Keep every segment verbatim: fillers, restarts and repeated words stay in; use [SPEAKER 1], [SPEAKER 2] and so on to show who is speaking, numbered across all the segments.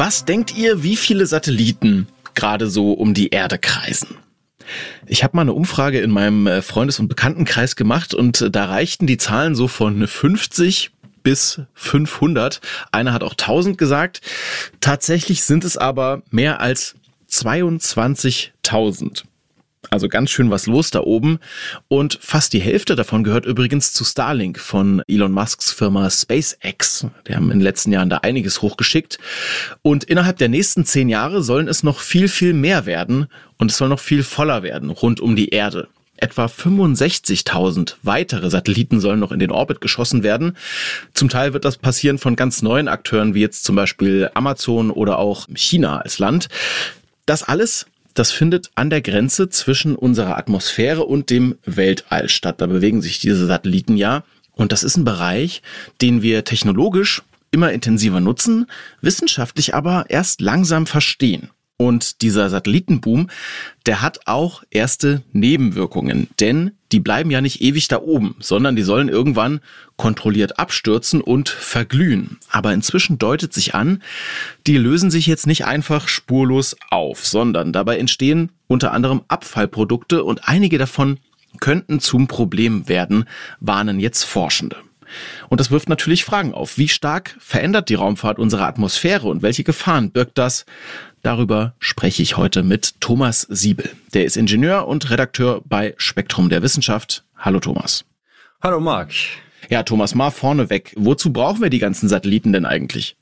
[SPEAKER 1] Was denkt ihr, wie viele Satelliten gerade so um die Erde kreisen? Ich habe mal eine Umfrage in meinem Freundes- und Bekanntenkreis gemacht und da reichten die Zahlen so von fünfzig bis fünfhundert. Einer hat auch tausend gesagt. Tatsächlich sind es aber mehr als zweiundzwanzigtausend. Also ganz schön was los da oben. Und fast die Hälfte davon gehört übrigens zu Starlink von Elon Musks Firma SpaceX. Die haben in den letzten Jahren da einiges hochgeschickt. Und innerhalb der nächsten zehn Jahre sollen es noch viel, viel mehr werden. Und es soll noch viel voller werden rund um die Erde. Etwa fünfundsechzigtausend weitere Satelliten sollen noch in den Orbit geschossen werden. Zum Teil wird das passieren von ganz neuen Akteuren, wie jetzt zum Beispiel Amazon oder auch China als Land. Das alles, das findet an der Grenze zwischen unserer Atmosphäre und dem Weltall statt. Da bewegen sich diese Satelliten ja. Und das ist ein Bereich, den wir technologisch immer intensiver nutzen, wissenschaftlich aber erst langsam verstehen. Und dieser Satellitenboom, der hat auch erste Nebenwirkungen, denn die bleiben ja nicht ewig da oben, sondern die sollen irgendwann kontrolliert abstürzen und verglühen. Aber inzwischen deutet sich an, die lösen sich jetzt nicht einfach spurlos auf, sondern dabei entstehen unter anderem Abfallprodukte und einige davon könnten zum Problem werden, warnen jetzt Forschende. Und das wirft natürlich Fragen auf. Wie stark verändert die Raumfahrt unsere Atmosphäre und welche Gefahren birgt das? Darüber spreche ich heute mit Thomas Siebel. Der ist Ingenieur und Redakteur bei Spektrum der Wissenschaft. Hallo Thomas.
[SPEAKER 2] Hallo Marc.
[SPEAKER 1] Ja, Thomas, mal vorneweg. Wozu brauchen wir die ganzen Satelliten denn eigentlich?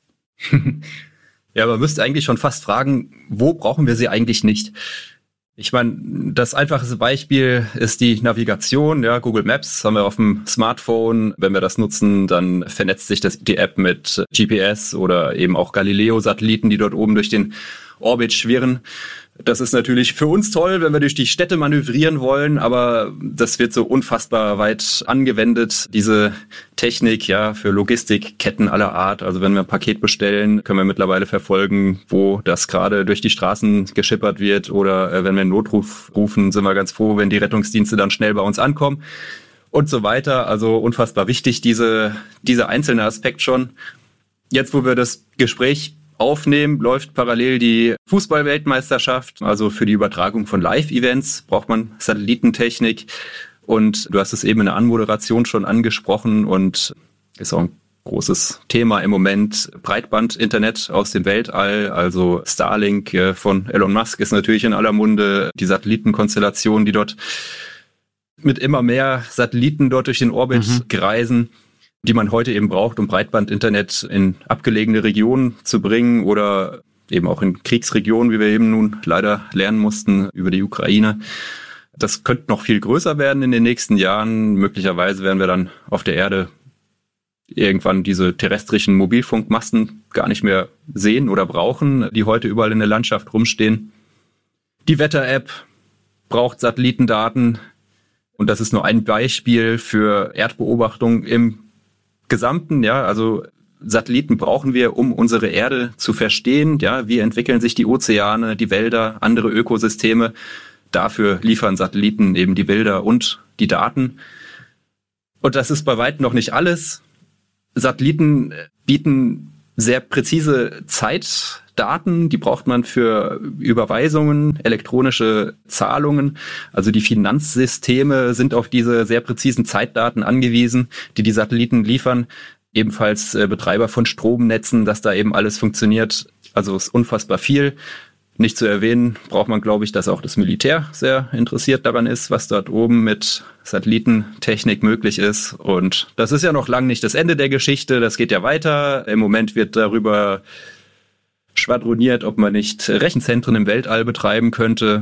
[SPEAKER 2] Ja, man müsste eigentlich schon fast fragen, wo brauchen wir sie eigentlich nicht? Ich meine, das einfachste Beispiel ist die Navigation. Ja, Google Maps haben wir auf dem Smartphone. Wenn wir das nutzen, dann vernetzt sich das, die App mit G P S oder eben auch Galileo-Satelliten, die dort oben durch den Orbit schwirren. Das ist natürlich für uns toll, wenn wir durch die Städte manövrieren wollen, aber das wird so unfassbar weit angewendet, diese Technik, ja, für Logistikketten aller Art. Also wenn wir ein Paket bestellen, können wir mittlerweile verfolgen, wo das gerade durch die Straßen geschippert wird, oder äh, wenn wir einen Notruf rufen, sind wir ganz froh, wenn die Rettungsdienste dann schnell bei uns ankommen und so weiter. Also unfassbar wichtig, diese, dieser einzelne Aspekt schon. Jetzt, wo wir das Gespräch aufnehmen, läuft parallel die Fußball-Weltmeisterschaft. Also für die Übertragung von Live-Events braucht man Satellitentechnik. Und du hast es eben in der Anmoderation schon angesprochen und ist auch ein großes Thema im Moment. Breitband-Internet aus dem Weltall, also Starlink von Elon Musk ist natürlich in aller Munde. Die Satellitenkonstellation, die dort mit immer mehr Satelliten dort durch den Orbit mhm. kreisen, die man heute eben braucht, um Breitband-Internet in abgelegene Regionen zu bringen oder eben auch in Kriegsregionen, wie wir eben nun leider lernen mussten über die Ukraine. Das könnte noch viel größer werden in den nächsten Jahren. Möglicherweise werden wir dann auf der Erde irgendwann diese terrestrischen Mobilfunkmasten gar nicht mehr sehen oder brauchen, die heute überall in der Landschaft rumstehen. Die Wetter-App braucht Satellitendaten und das ist nur ein Beispiel für Erdbeobachtung im Gesamten, ja, also Satelliten brauchen wir, um unsere Erde zu verstehen, ja, wie entwickeln sich die Ozeane, die Wälder, andere Ökosysteme. Dafür liefern Satelliten eben die Bilder und die Daten. Und das ist bei weitem noch nicht alles. Satelliten bieten sehr präzise Zeitdaten, die braucht man für Überweisungen, elektronische Zahlungen. Also die Finanzsysteme sind auf diese sehr präzisen Zeitdaten angewiesen, die die Satelliten liefern. Ebenfalls äh, Betreiber von Stromnetzen, dass da eben alles funktioniert. Also ist unfassbar viel. Nicht zu erwähnen braucht man, glaube ich, dass auch das Militär sehr interessiert daran ist, was dort oben mit Satellitentechnik möglich ist. Und das ist ja noch lange nicht das Ende der Geschichte. Das geht ja weiter. Im Moment wird darüber schwadroniert, ob man nicht Rechenzentren im Weltall betreiben könnte,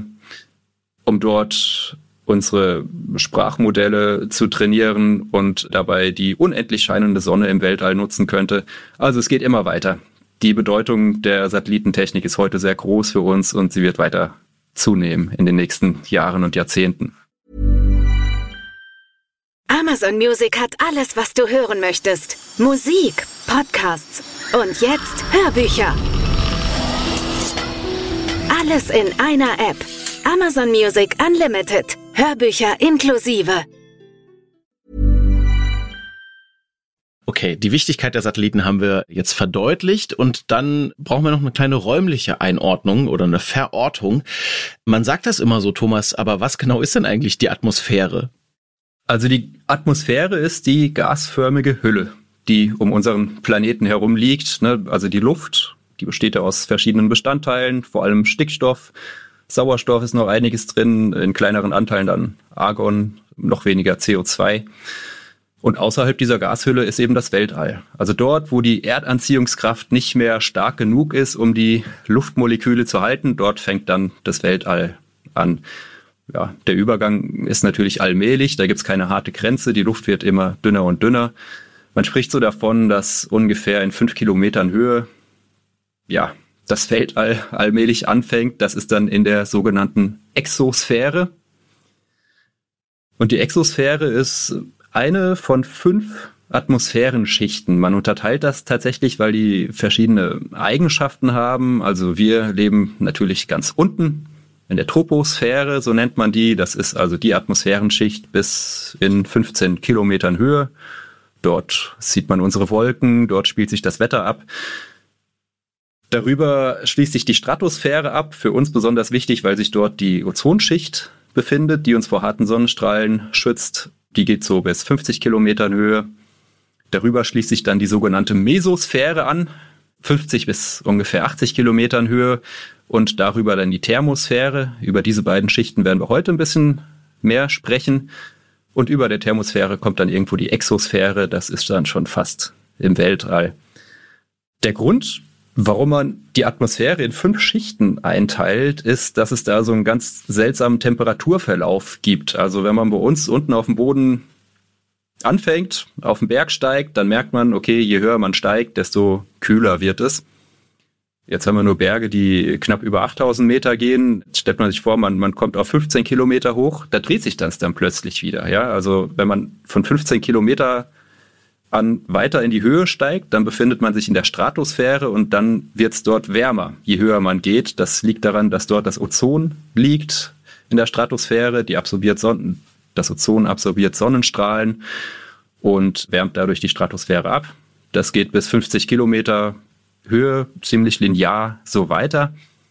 [SPEAKER 2] um dort unsere Sprachmodelle zu trainieren und dabei die unendlich scheinende Sonne im Weltall nutzen könnte. Also es geht immer weiter. Die Bedeutung der Satellitentechnik ist heute sehr groß für uns und sie wird weiter zunehmen in den nächsten Jahren und Jahrzehnten.
[SPEAKER 3] Amazon Music hat alles, was du hören möchtest. Musik, Podcasts und jetzt Hörbücher. Alles in einer App. Amazon Music Unlimited. Hörbücher inklusive.
[SPEAKER 1] Okay, die Wichtigkeit der Satelliten haben wir jetzt verdeutlicht und dann brauchen wir noch eine kleine räumliche Einordnung oder eine Verortung. Man sagt das immer so, Thomas, aber was genau ist denn eigentlich die Atmosphäre?
[SPEAKER 2] Also die Atmosphäre ist die gasförmige Hülle, die um unseren Planeten herum liegt. Also die Luft, die besteht ja aus verschiedenen Bestandteilen, vor allem Stickstoff. Sauerstoff ist noch einiges drin, in kleineren Anteilen dann Argon, noch weniger C O zwei. Und außerhalb dieser Gashülle ist eben das Weltall. Also dort, wo die Erdanziehungskraft nicht mehr stark genug ist, um die Luftmoleküle zu halten, dort fängt dann das Weltall an. Ja, der Übergang ist natürlich allmählich, da gibt's keine harte Grenze, die Luft wird immer dünner und dünner. Man spricht so davon, dass ungefähr in fünf Kilometern Höhe, ja, das Weltall allmählich anfängt. Das ist dann in der sogenannten Exosphäre. Und die Exosphäre ist eine von fünf Atmosphärenschichten. Man unterteilt das tatsächlich, weil die verschiedene Eigenschaften haben. Also wir leben natürlich ganz unten in der Troposphäre, so nennt man die. Das ist also die Atmosphärenschicht bis in fünfzehn Kilometern Höhe. Dort sieht man unsere Wolken, dort spielt sich das Wetter ab. Darüber schließt sich die Stratosphäre ab, für uns besonders wichtig, weil sich dort die Ozonschicht befindet, die uns vor harten Sonnenstrahlen schützt. Die geht so bis fünfzig Kilometern Höhe. Darüber schließt sich dann die sogenannte Mesosphäre an, fünfzig bis ungefähr achtzig Kilometern Höhe. Und darüber dann die Thermosphäre. Über diese beiden Schichten werden wir heute ein bisschen mehr sprechen. Und über der Thermosphäre kommt dann irgendwo die Exosphäre. Das ist dann schon fast im Weltall. Der Grund, warum man die Atmosphäre in fünf Schichten einteilt, ist, dass es da so einen ganz seltsamen Temperaturverlauf gibt. Also wenn man bei uns unten auf dem Boden anfängt, auf den Berg steigt, dann merkt man, okay, je höher man steigt, desto kühler wird es. Jetzt haben wir nur Berge, die knapp über achttausend Meter gehen. Jetzt stellt man sich vor, man, man kommt auf fünfzehn Kilometer hoch, da dreht sich das dann plötzlich wieder. Ja? Also wenn man von fünfzehn Kilometer an weiter in die Höhe steigt, dann befindet man sich in der Stratosphäre und dann wird es dort wärmer, je höher man geht. Das liegt daran, dass dort das Ozon liegt in der Stratosphäre. Die absorbiert Sonnen, das Ozon absorbiert Sonnenstrahlen und wärmt dadurch die Stratosphäre ab. Das geht bis fünfzig Kilometer Höhe, ziemlich linear so weiter.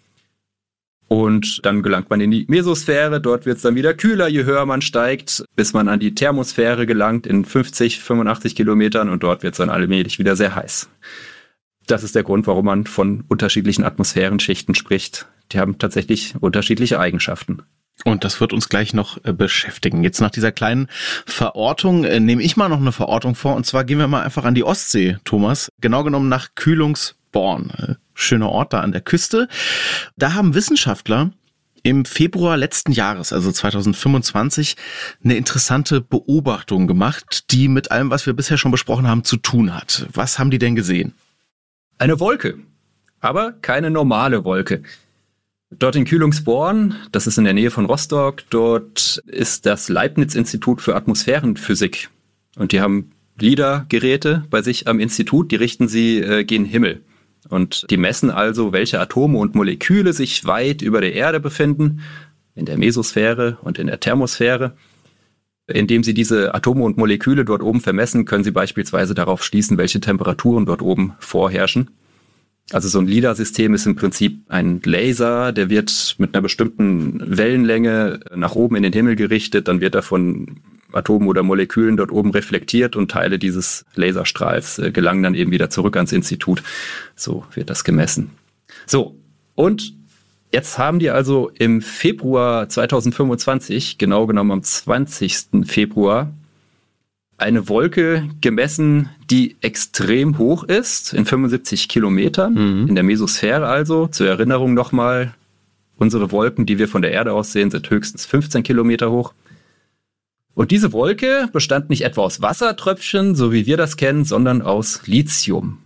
[SPEAKER 2] Und dann gelangt man in die Mesosphäre, dort wird es dann wieder kühler, je höher man steigt, bis man an die Thermosphäre gelangt in fünfzig, fünfundachtzig Kilometern und dort wird es dann allmählich wieder sehr heiß. Das ist der Grund, warum man von unterschiedlichen Atmosphärenschichten spricht. Die haben tatsächlich unterschiedliche Eigenschaften.
[SPEAKER 1] Und das wird uns gleich noch äh, beschäftigen. Jetzt nach dieser kleinen Verortung äh, nehme ich mal noch eine Verortung vor. Und zwar gehen wir mal einfach an die Ostsee, Thomas. Genau genommen nach Kühlungsborn. Äh, schöner Ort da an der Küste. Da haben Wissenschaftler im Februar letzten Jahres, also zwanzig fünfundzwanzig, eine interessante Beobachtung gemacht, die mit allem, was wir bisher schon besprochen haben, zu tun hat. Was haben die denn gesehen?
[SPEAKER 2] Eine Wolke, aber keine normale Wolke. Dort in Kühlungsborn, das ist in der Nähe von Rostock, dort ist das Leibniz-Institut für Atmosphärenphysik. Und die haben LIDAR-Geräte bei sich am Institut, die richten sie äh, gen Himmel. Und die messen also, welche Atome und Moleküle sich weit über der Erde befinden, in der Mesosphäre und in der Thermosphäre. Indem sie diese Atome und Moleküle dort oben vermessen, können sie beispielsweise darauf schließen, welche Temperaturen dort oben vorherrschen. Also so ein LIDAR-System ist im Prinzip ein Laser, der wird mit einer bestimmten Wellenlänge nach oben in den Himmel gerichtet, dann wird er von Atomen oder Molekülen dort oben reflektiert und Teile dieses Laserstrahls äh, gelangen dann eben wieder zurück ans Institut. So wird das gemessen. So, und jetzt haben die also im Februar zwanzig fünfundzwanzig, genau genommen am zwanzigsten Februar, eine Wolke gemessen, die extrem hoch ist, in fünfundsiebzig Kilometern, mhm. in der Mesosphäre also. Zur Erinnerung nochmal, unsere Wolken, die wir von der Erde aus sehen, sind höchstens fünfzehn Kilometer hoch. Und diese Wolke bestand nicht etwa aus Wassertröpfchen, so wie wir das kennen, sondern aus Lithium.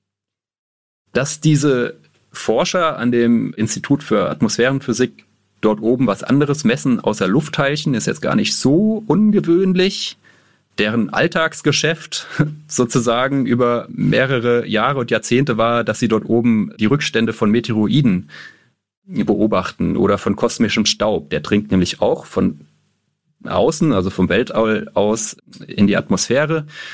[SPEAKER 2] Dass diese Forscher an dem Institut für Atmosphärenphysik dort oben was anderes messen außer Luftteilchen, ist jetzt gar nicht so ungewöhnlich. Deren Alltagsgeschäft sozusagen über mehrere Jahre und Jahrzehnte war, dass sie dort oben die Rückstände von Meteoroiden beobachten oder von kosmischem Staub. Der dringt nämlich auch von außen, also vom Weltall aus, in die Atmosphäre.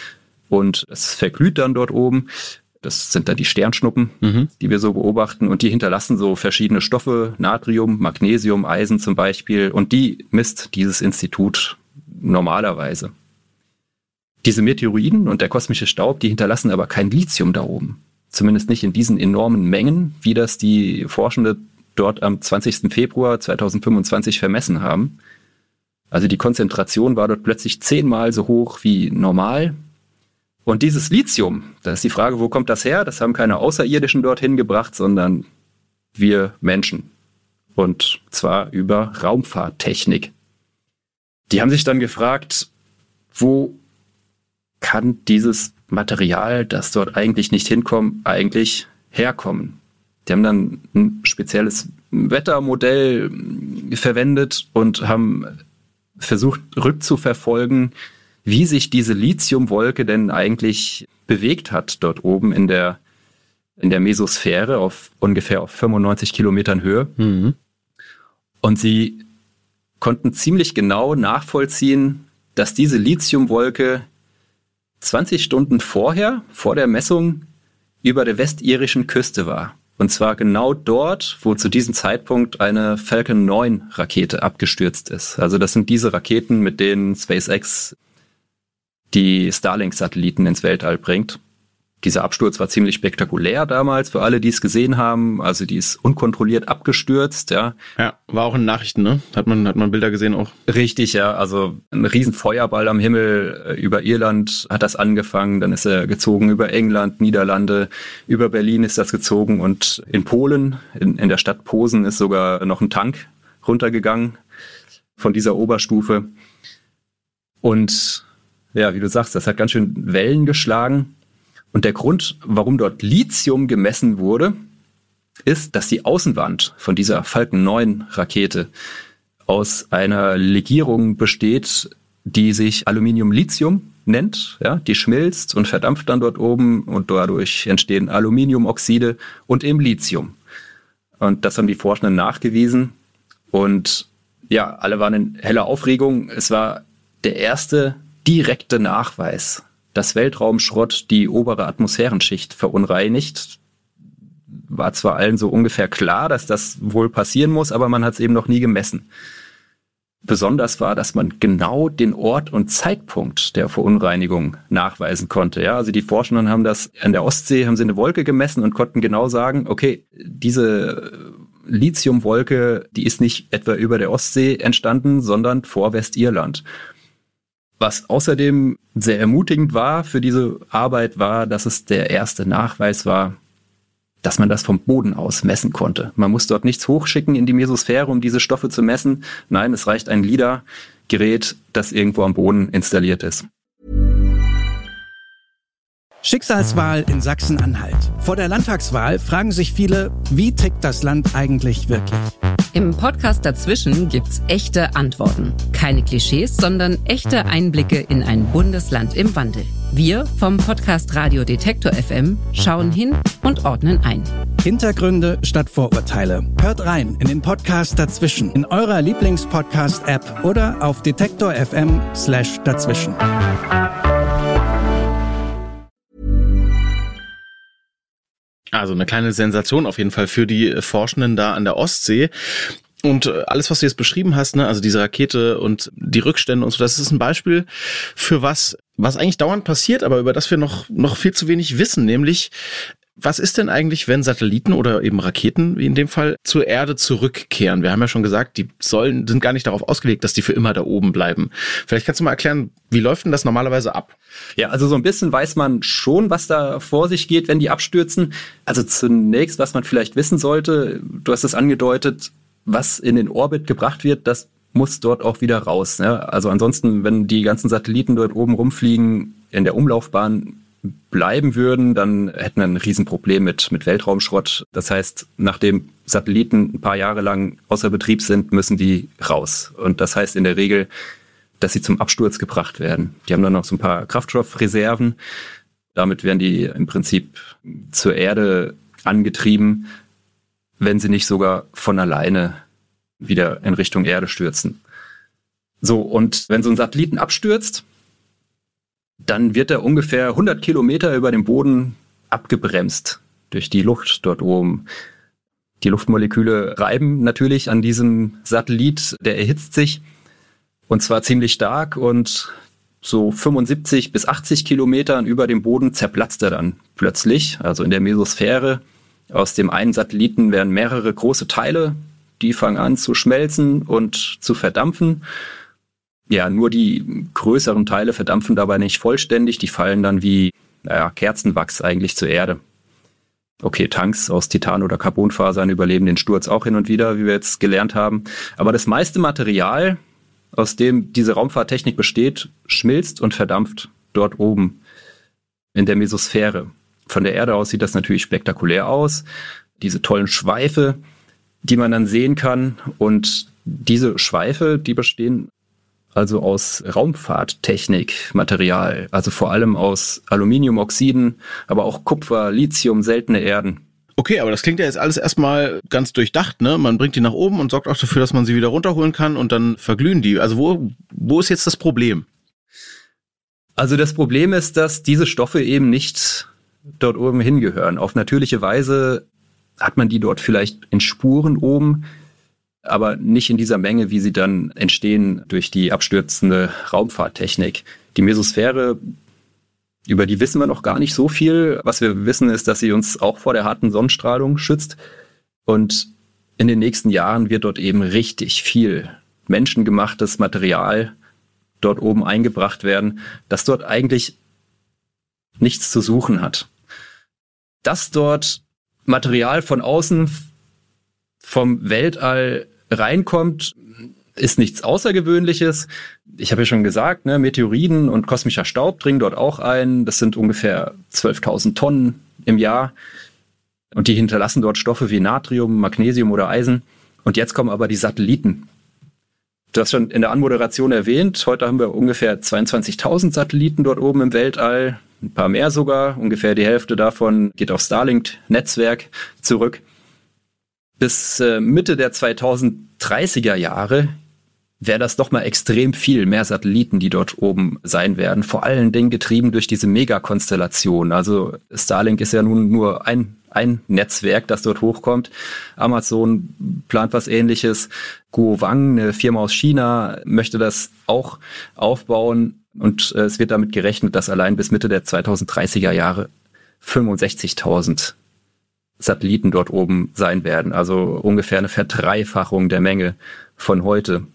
[SPEAKER 2] und es verglüht dann dort oben. Das sind dann die Sternschnuppen, mhm. die wir so beobachten, und die hinterlassen so verschiedene Stoffe, Natrium, Magnesium, Eisen zum Beispiel, und die misst dieses Institut normalerweise. Diese Meteoroiden und der kosmische Staub, die hinterlassen aber kein Lithium da oben. Zumindest nicht in diesen enormen Mengen, wie das die Forschende dort am zwanzigsten Februar zweitausendfünfundzwanzig vermessen haben. Also die Konzentration war dort plötzlich zehnmal so hoch wie normal. Und dieses Lithium, da ist die Frage, wo kommt das her? Das haben keine Außerirdischen dorthin gebracht, sondern wir Menschen. Und zwar über Raumfahrttechnik. Die haben sich dann gefragt, wo kann dieses Material, das dort eigentlich nicht hinkommt, eigentlich herkommen? Die haben dann ein spezielles Wettermodell verwendet und haben versucht rückzuverfolgen, wie sich diese Lithiumwolke denn eigentlich bewegt hat dort oben in der, in der Mesosphäre auf ungefähr auf fünfundneunzig Kilometern Höhe. Mhm. Und sie konnten ziemlich genau nachvollziehen, dass diese Lithiumwolke zwanzig Stunden vorher, vor der Messung, über der westirischen Küste war. Und zwar genau dort, wo zu diesem Zeitpunkt eine Falcon neun Rakete abgestürzt ist. Also das sind diese Raketen, mit denen SpaceX die Starlink-Satelliten ins Weltall bringt. Dieser Absturz war ziemlich spektakulär damals, für alle, die es gesehen haben. Also die ist unkontrolliert abgestürzt, ja.
[SPEAKER 1] Ja, war auch in Nachrichten, ne? Hat man, hat man Bilder gesehen auch.
[SPEAKER 2] Richtig, ja. Also ein riesen Feuerball am Himmel. Über Irland hat das angefangen, dann ist er gezogen über England, Niederlande, über Berlin ist das gezogen, und in Polen, in, in der Stadt Posen, ist sogar noch ein Tank runtergegangen von dieser Oberstufe. Und ja, wie du sagst, das hat ganz schön Wellen geschlagen. Und der Grund, warum dort Lithium gemessen wurde, ist, dass die Außenwand von dieser Falcon neun Rakete aus einer Legierung besteht, die sich Aluminium-Lithium nennt. Ja, die schmilzt und verdampft dann dort oben, und dadurch entstehen Aluminiumoxide und eben Lithium. Und das haben die Forschenden nachgewiesen. Und ja, alle waren in heller Aufregung. Es war der erste direkte Nachweis, dass Weltraumschrott die obere Atmosphärenschicht verunreinigt. War zwar allen so ungefähr klar, dass das wohl passieren muss, aber man hat es eben noch nie gemessen. Besonders war, dass man genau den Ort und Zeitpunkt der Verunreinigung nachweisen konnte. Ja, also die Forschenden haben das an der Ostsee, haben sie eine Wolke gemessen und konnten genau sagen, okay, diese Lithiumwolke, die ist nicht etwa über der Ostsee entstanden, sondern vor Westirland. Was außerdem sehr ermutigend war für diese Arbeit, war, dass es der erste Nachweis war, dass man das vom Boden aus messen konnte. Man muss dort nichts hochschicken in die Mesosphäre, um diese Stoffe zu messen. Nein, es reicht ein LIDAR-Gerät, das irgendwo am Boden installiert ist.
[SPEAKER 4] Schicksalswahl in Sachsen-Anhalt. Vor der Landtagswahl fragen sich viele, wie tickt das Land eigentlich wirklich?
[SPEAKER 5] Im Podcast dazwischen gibt's echte Antworten. Keine Klischees, sondern echte Einblicke in ein Bundesland im Wandel. Wir vom Podcast Radio Detektor F M schauen hin und ordnen ein.
[SPEAKER 4] Hintergründe statt Vorurteile. Hört rein in den Podcast dazwischen in eurer Lieblings-Podcast-App oder auf detektor F M slash dazwischen.
[SPEAKER 1] Also eine kleine Sensation auf jeden Fall für die Forschenden da an der Ostsee. Und alles, was du jetzt beschrieben hast, ne, also diese Rakete und die Rückstände und so, das ist ein Beispiel für was, was eigentlich dauernd passiert, aber über das wir noch, noch viel zu wenig wissen, nämlich was ist denn eigentlich, wenn Satelliten oder eben Raketen, wie in dem Fall, zur Erde zurückkehren? Wir haben ja schon gesagt, die sollen, sind gar nicht darauf ausgelegt, dass die für immer da oben bleiben. Vielleicht kannst du mal erklären, wie läuft denn das normalerweise ab?
[SPEAKER 2] Ja, also so ein bisschen weiß man schon, was da vor sich geht, wenn die abstürzen. Also zunächst, was man vielleicht wissen sollte, du hast es angedeutet, was in den Orbit gebracht wird, das muss dort auch wieder raus. Ne? Also ansonsten, wenn die ganzen Satelliten dort oben rumfliegen, in der Umlaufbahn bleiben würden, dann hätten wir ein Riesenproblem mit, mit Weltraumschrott. Das heißt, nachdem Satelliten ein paar Jahre lang außer Betrieb sind, müssen die raus. Und das heißt in der Regel, dass sie zum Absturz gebracht werden. Die haben dann noch so ein paar Kraftstoffreserven. Damit werden die im Prinzip zur Erde angetrieben, wenn sie nicht sogar von alleine wieder in Richtung Erde stürzen. So, und wenn so ein Satelliten abstürzt, dann wird er ungefähr hundert Kilometer über dem Boden abgebremst durch die Luft dort oben. Die Luftmoleküle reiben natürlich an diesem Satellit, der erhitzt sich und zwar ziemlich stark und so fünfundsiebzig bis achtzig Kilometern über dem Boden zerplatzt er dann plötzlich, also in der Mesosphäre. Aus dem einen Satelliten werden mehrere große Teile, die fangen an zu schmelzen und zu verdampfen. Ja, nur die größeren Teile verdampfen dabei nicht vollständig, die fallen dann wie naja, Kerzenwachs eigentlich zur Erde. Okay, Tanks aus Titan oder Carbonfasern überleben den Sturz auch hin und wieder, wie wir jetzt gelernt haben. Aber das meiste Material, aus dem diese Raumfahrttechnik besteht, schmilzt und verdampft dort oben in der Mesosphäre. Von der Erde aus sieht das natürlich spektakulär aus. Diese tollen Schweife, die man dann sehen kann. Und diese Schweife, die bestehen also aus Raumfahrttechnikmaterial, also vor allem aus Aluminiumoxiden, aber auch Kupfer, Lithium, seltene Erden.
[SPEAKER 1] Okay, aber das klingt ja jetzt alles erstmal ganz durchdacht, ne? Man bringt die nach oben und sorgt auch dafür, dass man sie wieder runterholen kann und dann verglühen die. Also wo, wo ist jetzt das Problem?
[SPEAKER 2] Also das Problem ist, dass diese Stoffe eben nicht dort oben hingehören. Auf natürliche Weise hat man die dort vielleicht in Spuren oben, aber nicht in dieser Menge, wie sie dann entstehen durch die abstürzende Raumfahrttechnik. Die Mesosphäre, über die wissen wir noch gar nicht so viel. Was wir wissen, ist, dass sie uns auch vor der harten Sonnenstrahlung schützt. Und in den nächsten Jahren wird dort eben richtig viel menschengemachtes Material dort oben eingebracht werden, das dort eigentlich nichts zu suchen hat. Dass dort Material von außen vom Weltall reinkommt, ist nichts Außergewöhnliches. Ich habe ja schon gesagt, ne, Meteoriden und kosmischer Staub dringen dort auch ein. Das sind ungefähr zwölftausend Tonnen im Jahr. Und die hinterlassen dort Stoffe wie Natrium, Magnesium oder Eisen. Und jetzt kommen aber die Satelliten. Du hast schon in der Anmoderation erwähnt, heute haben wir ungefähr zweiundzwanzigtausend Satelliten dort oben im Weltall. Ein paar mehr sogar. Ungefähr die Hälfte davon geht auf Starlink-Netzwerk zurück. Bis äh, Mitte der zweitausenddreißiger Jahre wäre das doch mal extrem viel mehr Satelliten, die dort oben sein werden. Vor allen Dingen getrieben durch diese Megakonstellation. Also Starlink ist ja nun nur ein, ein Netzwerk, das dort hochkommt. Amazon plant was Ähnliches. Guowang, eine Firma aus China, möchte das auch aufbauen. Und äh, es wird damit gerechnet, dass allein bis Mitte der zweitausenddreißiger Jahre fünfundsechzigtausend Satelliten dort oben sein werden. Also ungefähr eine Verdreifachung der Menge von heute.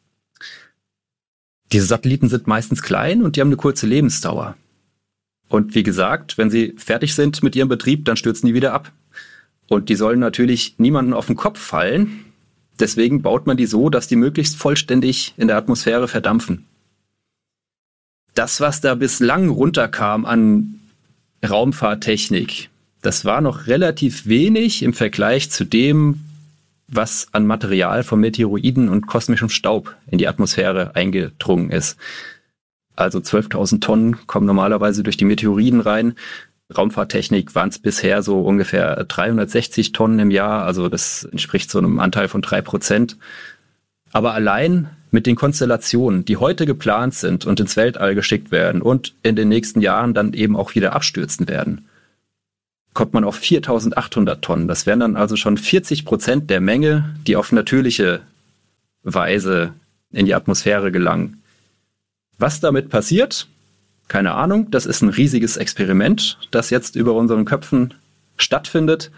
[SPEAKER 2] Diese Satelliten sind meistens klein und die haben eine kurze Lebensdauer. Und wie gesagt, wenn sie fertig sind mit ihrem Betrieb, dann stürzen die wieder ab. Und die sollen natürlich niemanden auf den Kopf fallen. Deswegen baut man die so, dass die möglichst vollständig in der Atmosphäre verdampfen. Das, was da bislang runterkam an Raumfahrttechnik, das war noch relativ wenig im Vergleich zu dem, was an Material von Meteoroiden und kosmischem Staub in die Atmosphäre eingedrungen ist. Also zwölftausend Tonnen kommen normalerweise durch die Meteoroiden rein. Raumfahrttechnik waren es bisher so ungefähr dreihundertsechzig Tonnen im Jahr, also das entspricht so einem Anteil von drei Prozent. Aber allein mit den Konstellationen, die heute geplant sind und ins Weltall geschickt werden und in den nächsten Jahren dann eben auch wieder abstürzen werden, kommt man auf viertausendachthundert Tonnen. Das wären dann also schon vierzig Prozent der Menge, die auf natürliche Weise in die Atmosphäre gelangen. Was damit passiert? Keine Ahnung. Das ist ein riesiges Experiment, das jetzt über unseren Köpfen stattfindet.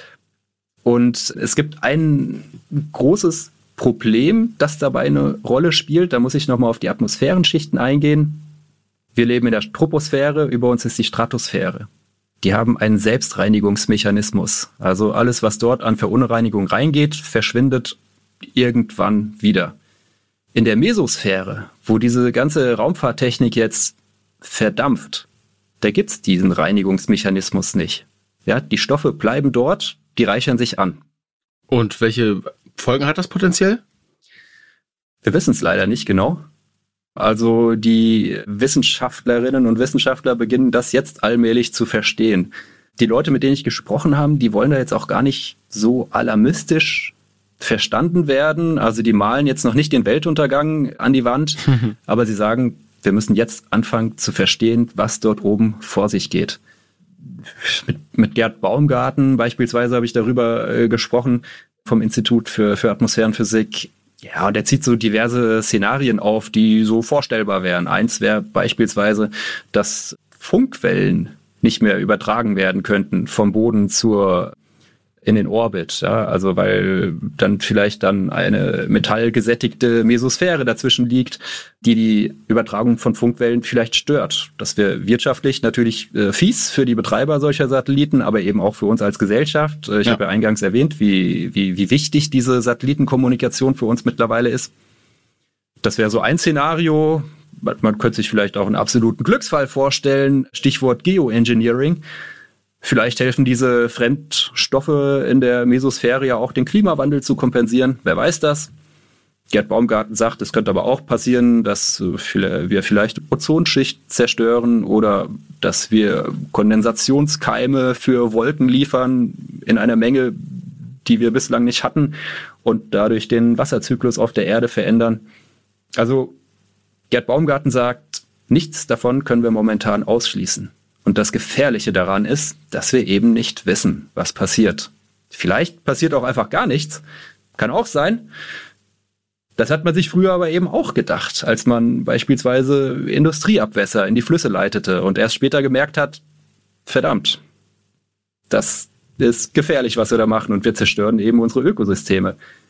[SPEAKER 2] Und es gibt ein großes Problem, das dabei eine Rolle spielt. Da muss ich nochmal auf die Atmosphärenschichten eingehen. Wir leben in der Troposphäre, über uns ist die Stratosphäre. Die haben einen Selbstreinigungsmechanismus. Also alles, was dort an Verunreinigung reingeht, verschwindet irgendwann wieder. In der Mesosphäre, wo diese ganze Raumfahrttechnik jetzt verdampft, da gibt's diesen Reinigungsmechanismus nicht. Ja, die Stoffe bleiben dort, die reichern sich an.
[SPEAKER 1] Und welche Folgen hat das potenziell?
[SPEAKER 2] Wir wissen es leider nicht genau. Also die Wissenschaftlerinnen und Wissenschaftler beginnen das jetzt allmählich zu verstehen. Die Leute, mit denen ich gesprochen habe, die wollen da jetzt auch gar nicht so alarmistisch verstanden werden. Also die malen jetzt noch nicht den Weltuntergang an die Wand, mhm. aber sie sagen, Wir müssen jetzt anfangen zu verstehen, was dort oben vor sich geht. Mit, mit Gerd Baumgarten beispielsweise habe ich darüber äh, gesprochen, vom Institut für, für Atmosphärenphysik. Ja, und er zieht so diverse Szenarien auf, die so vorstellbar wären. Eins wäre beispielsweise, dass Funkwellen nicht mehr übertragen werden könnten vom Boden zur in den Orbit, ja, also weil dann vielleicht dann eine metallgesättigte Mesosphäre dazwischen liegt, die die Übertragung von Funkwellen vielleicht stört. Das wäre wirtschaftlich natürlich äh, fies für die Betreiber solcher Satelliten, aber eben auch für uns als Gesellschaft. Äh, ich ja. habe ja eingangs erwähnt, wie, wie, wie wichtig diese Satellitenkommunikation für uns mittlerweile ist. Das wäre so ein Szenario. Man könnte sich vielleicht auch einen absoluten Glücksfall vorstellen. Stichwort Geoengineering. Vielleicht helfen diese Fremdstoffe in der Mesosphäre ja auch den Klimawandel zu kompensieren. Wer weiß das? Gerd Baumgarten sagt, es könnte aber auch passieren, dass wir vielleicht die Ozonschicht zerstören oder dass wir Kondensationskeime für Wolken liefern in einer Menge, die wir bislang nicht hatten und dadurch den Wasserzyklus auf der Erde verändern. Also Gerd Baumgarten sagt, nichts davon können wir momentan ausschließen. Und das Gefährliche daran ist, dass wir eben nicht wissen, was passiert. Vielleicht passiert auch einfach gar nichts. Kann auch sein. Das hat man sich früher aber eben auch gedacht, als man beispielsweise Industrieabwässer in die Flüsse leitete und erst später gemerkt hat, verdammt, das ist gefährlich, was wir da machen und wir zerstören eben unsere Ökosysteme.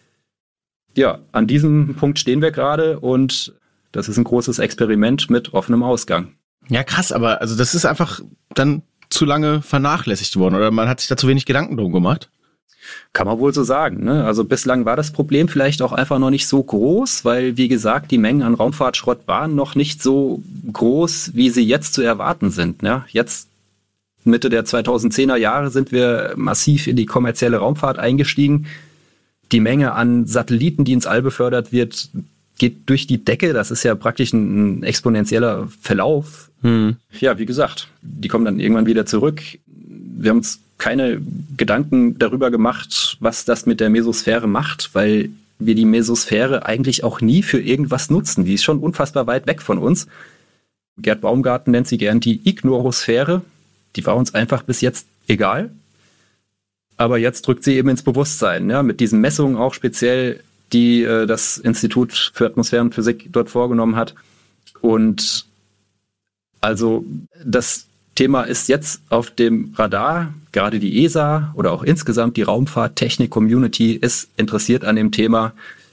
[SPEAKER 2] Ja, an diesem Punkt stehen wir gerade und das ist ein großes Experiment mit offenem Ausgang.
[SPEAKER 1] Ja, krass, aber also das ist einfach dann zu lange vernachlässigt worden oder man hat sich da zu wenig Gedanken drum gemacht?
[SPEAKER 2] Kann man wohl so sagen, ne? Also bislang war das Problem vielleicht auch einfach noch nicht so groß, weil, wie gesagt, die Mengen an Raumfahrtschrott waren noch nicht so groß, wie sie jetzt zu erwarten sind. Ne? Jetzt, Mitte der zweitausendzehner Jahre, sind wir massiv in die kommerzielle Raumfahrt eingestiegen. Die Menge an Satelliten, die ins All befördert wird, geht durch die Decke. Das ist ja praktisch ein, ein exponentieller Verlauf. Hm. Ja, wie gesagt, die kommen dann irgendwann wieder zurück. Wir haben uns keine Gedanken darüber gemacht, was das mit der Mesosphäre macht, weil wir die Mesosphäre eigentlich auch nie für irgendwas nutzen. Die ist schon unfassbar weit weg von uns. Gerd Baumgarten nennt sie gern die Ignorosphäre. Die war uns einfach bis jetzt egal. Aber jetzt drückt sie eben ins Bewusstsein, ja, mit diesen Messungen auch speziell, die äh, das Institut für Atmosphärenphysik dort vorgenommen hat. Und also das Thema ist jetzt auf dem Radar. Gerade die E S A oder auch insgesamt die Raumfahrt-Technik-Community ist interessiert an dem Thema.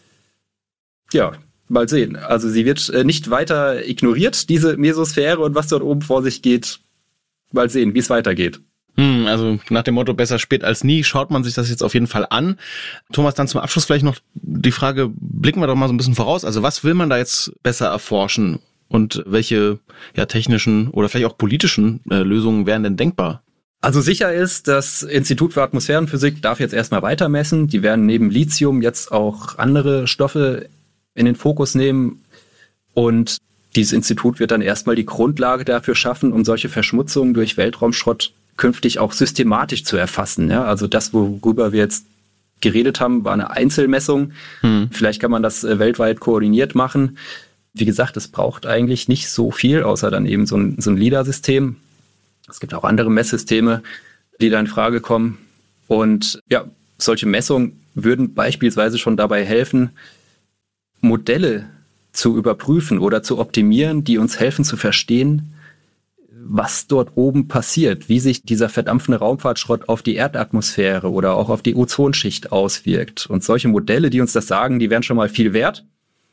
[SPEAKER 2] Ja, mal sehen. Also sie wird äh, nicht weiter ignoriert, diese Mesosphäre und was dort oben vor sich geht. Mal sehen, wie es weitergeht.
[SPEAKER 1] Hm, also nach dem Motto besser spät als nie schaut man sich das jetzt auf jeden Fall an. Thomas, dann zum Abschluss vielleicht noch die Frage, blicken wir doch mal so ein bisschen voraus. Also was will man da jetzt besser erforschen und welche ja, technischen oder vielleicht auch politischen äh, Lösungen wären denn denkbar?
[SPEAKER 2] Also sicher ist, das Institut für Atmosphärenphysik darf jetzt erstmal weiter messen. Die werden neben Lithium jetzt auch andere Stoffe in den Fokus nehmen und dieses Institut wird dann erstmal die Grundlage dafür schaffen, um solche Verschmutzungen durch Weltraumschrott künftig auch systematisch zu erfassen. Ja? Also das, worüber wir jetzt geredet haben, war eine Einzelmessung. Hm. Vielleicht kann man das äh, weltweit koordiniert machen. Wie gesagt, es braucht eigentlich nicht so viel, außer dann eben so ein, so ein LIDAR-System. Es gibt auch andere Messsysteme, die da in Frage kommen. Und ja, solche Messungen würden beispielsweise schon dabei helfen, Modelle zu überprüfen oder zu optimieren, die uns helfen zu verstehen, was dort oben passiert, wie sich dieser verdampfende Raumfahrtschrott auf die Erdatmosphäre oder auch auf die Ozonschicht auswirkt. Und solche Modelle, die uns das sagen, die wären schon mal viel wert.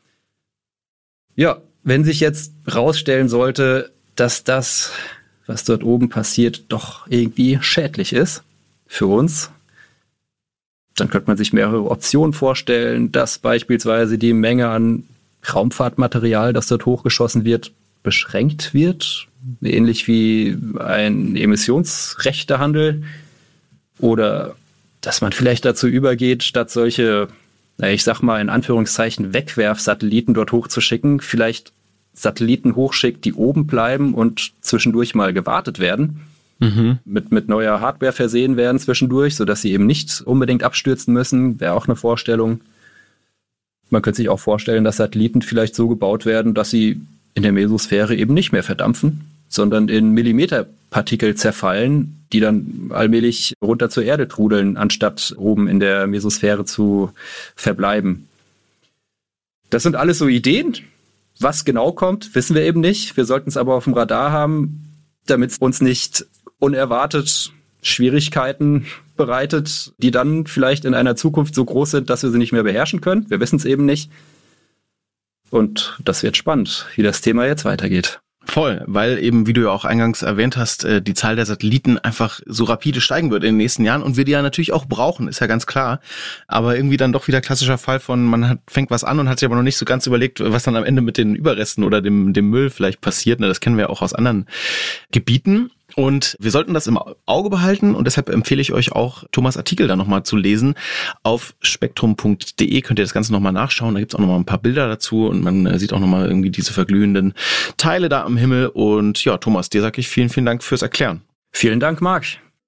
[SPEAKER 2] Ja, wenn sich jetzt rausstellen sollte, dass das, was dort oben passiert, doch irgendwie schädlich ist für uns, dann könnte man sich mehrere Optionen vorstellen, dass beispielsweise die Menge an Raumfahrtmaterial, das dort hochgeschossen wird, beschränkt wird, ähnlich wie ein Emissionsrechtehandel, oder dass man vielleicht dazu übergeht, statt solche, ich sag mal in Anführungszeichen, Wegwerfsatelliten dort hochzuschicken, vielleicht Satelliten hochschickt, die oben bleiben und zwischendurch mal gewartet werden, mhm. mit, mit neuer Hardware versehen werden zwischendurch, sodass sie eben nicht unbedingt abstürzen müssen, wäre auch eine Vorstellung. Man könnte sich auch vorstellen, dass Satelliten vielleicht so gebaut werden, dass sie in der Mesosphäre eben nicht mehr verdampfen, sondern in Millimeterpartikel zerfallen, die dann allmählich runter zur Erde trudeln, anstatt oben in der Mesosphäre zu verbleiben. Das sind alles so Ideen. Was genau kommt, wissen wir eben nicht. Wir sollten es aber auf dem Radar haben, damit es uns nicht unerwartet Schwierigkeiten bereitet, die dann vielleicht in einer Zukunft so groß sind, dass wir sie nicht mehr beherrschen können. Wir wissen es eben nicht. Und das wird spannend, wie das Thema jetzt weitergeht.
[SPEAKER 1] Voll, weil eben, wie du ja auch eingangs erwähnt hast, die Zahl der Satelliten einfach so rapide steigen wird in den nächsten Jahren und wir die ja natürlich auch brauchen, ist ja ganz klar. Aber irgendwie dann doch wieder klassischer Fall von, man hat, fängt was an und hat sich aber noch nicht so ganz überlegt, was dann am Ende mit den Überresten oder dem, dem Müll vielleicht passiert. Das kennen wir auch aus anderen Gebieten. Und wir sollten das im Auge behalten und deshalb empfehle ich euch auch, Thomas' Artikel da nochmal zu lesen. Auf spektrum punkt de könnt ihr das Ganze nochmal nachschauen. Da gibt's auch nochmal ein paar Bilder dazu und man sieht auch nochmal irgendwie diese verglühenden Teile da am Himmel. Und ja, Thomas, dir sage ich vielen, vielen Dank fürs Erklären.
[SPEAKER 2] Vielen Dank, Marc.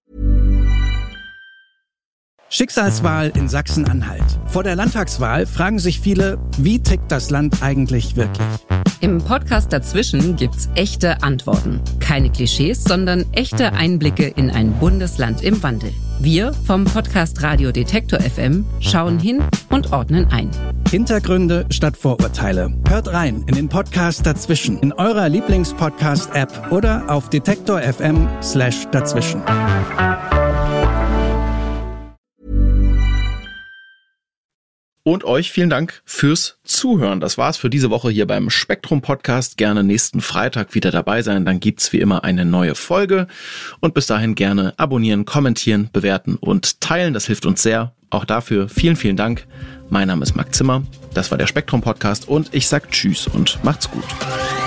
[SPEAKER 4] Schicksalswahl in Sachsen-Anhalt. Vor der Landtagswahl fragen sich viele, wie tickt das Land eigentlich wirklich?
[SPEAKER 5] Im Podcast dazwischen gibt's echte Antworten. Keine Klischees, sondern echte Einblicke in ein Bundesland im Wandel. Wir vom Podcast Radio Detektor F M schauen hin und ordnen ein.
[SPEAKER 4] Hintergründe statt Vorurteile. Hört rein in den Podcast dazwischen in eurer Lieblings-Podcast-App oder auf detektor punkt f m slash dazwischen.
[SPEAKER 1] Und euch vielen Dank fürs Zuhören. Das war's für diese Woche hier beim Spektrum Podcast. Gerne nächsten Freitag wieder dabei sein. Dann gibt's wie immer eine neue Folge. Und bis dahin gerne abonnieren, kommentieren, bewerten und teilen. Das hilft uns sehr. Auch dafür vielen, vielen Dank. Mein Name ist Marc Zimmer. Das war der Spektrum Podcast und ich sag Tschüss und macht's gut.